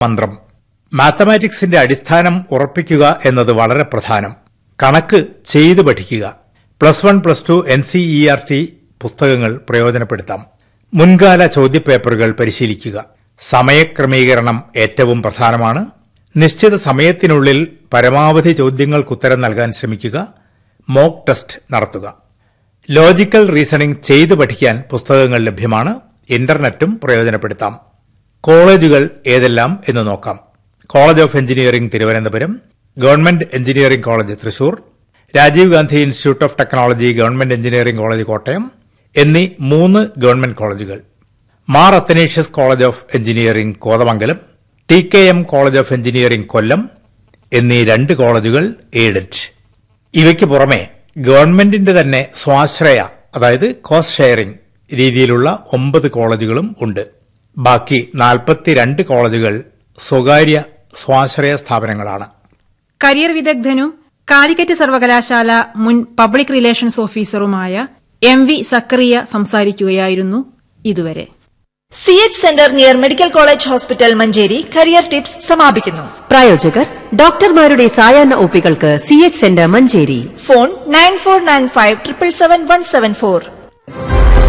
മന്ത്രം. മാത്തമാറ്റിക്സിന്റെ അടിസ്ഥാനം ഉറപ്പിക്കുക എന്നത് വളരെ പ്രധാനം. കണക്ക് ചെയ്തു പഠിക്കുക. +1, +2 NCERT പുസ്തകങ്ങൾ പ്രയോജനപ്പെടുത്താം. മുൻകാല ചോദ്യപേപ്പറുകൾ പരിശീലിക്കുക. സമയക്രമീകരണം ഏറ്റവും പ്രധാനമാണ്. നിശ്ചിത സമയത്തിനുള്ളിൽ പരമാവധി ചോദ്യങ്ങൾക്കുത്തരം നൽകാൻ ശ്രമിക്കുക. മോക്ക് ടെസ്റ്റ് നടത്തുക. ലോജിക്കൽ റീസണിംഗ് ചെയ്തു പഠിക്കാൻ പുസ്തകങ്ങൾ ലഭ്യമാണ്. ഇന്റർനെറ്റും പ്രയോജനപ്പെടുത്താം. കോളേജുകൾ ഏതെല്ലാം എന്ന് നോക്കാം. College of engineering Thiruvananthapuram, government engineering college Thrissur, Rajeev Gandhi institute of technology government engineering college Kottayam എന്നീ 3 ഗവൺമെന്റ് കോളേജുകൾ, Mar Athanasius college of engineering Kothamangalam, TKM college of engineering കൊല്ലം എന്നീ 2 കോളേജുകൾ എയ്ഡഡ്. ഇവയ്ക്ക് പുറമെ ഗവൺമെന്റിന്റെ തന്നെ സ്വാശ്രയ, അതായത് കോസ്റ്റ് ഷെയറിംഗ് രീതിയിലുള്ള 9 കോളേജുകളും ഉണ്ട്. ബാക്കി 42 കോളേജുകൾ സ്വകാര്യ സ്വാശ്രയ സ്ഥാപനങ്ങളാണ്. കരിയർ വിദഗ്ധനും കാലിക്കറ്റ് സർവകലാശാല മുൻ പബ്ലിക് റിലേഷൻസ് ഓഫീസറുമായ MV സക്കറിയ സംസാരിക്കുകയായിരുന്നു ഇതുവരെ. CH centre near medical college hospital Manjeri career tips സമാപിക്കുന്നു. പ്രായോജകർ ഡോക്ടർമാരുടെ സായാഹ്ന ഒപികൾക്ക് CH സെന്റർ മഞ്ചേരി. ഫോൺ 9495 777 174.